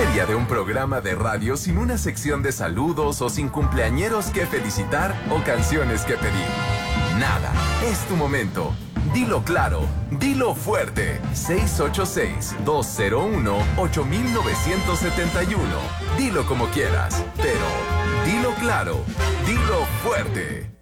sería de un programa de radio sin una sección de saludos o sin cumpleañeros que felicitar o canciones que pedir? Nada, es tu momento. Dilo claro, dilo fuerte. 686-201-8971. Dilo como quieras, pero dilo claro, dilo fuerte.